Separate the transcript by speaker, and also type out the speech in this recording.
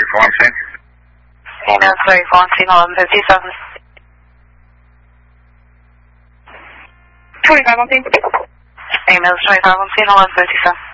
Speaker 1: 24 on scene.
Speaker 2: Females 34 on scene, 1157.
Speaker 3: 25 on scene.
Speaker 2: Females 25 on scene, 1157.